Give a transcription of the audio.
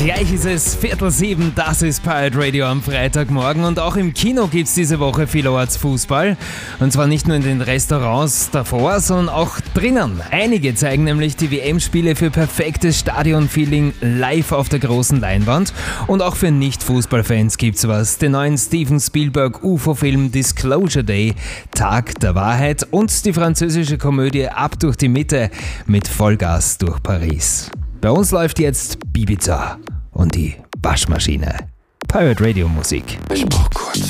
Gleich ist es 6:15, das ist Pirate Radio am Freitagmorgen und auch im Kino gibt's diese Woche vielerorts Fußball. Und zwar nicht nur in den Restaurants davor, sondern auch drinnen. Einige zeigen nämlich die WM-Spiele für perfektes Stadionfeeling live auf der großen Leinwand. Und auch für Nicht-Fußballfans gibt's was. Den neuen Steven Spielberg UFO-Film Disclosure Day, Tag der Wahrheit und die französische Komödie Ab durch die Mitte mit Vollgas durch Paris. Bei uns läuft jetzt Bibiza und die Waschmaschine. Pirate Radio Musik. Ich brauch kurz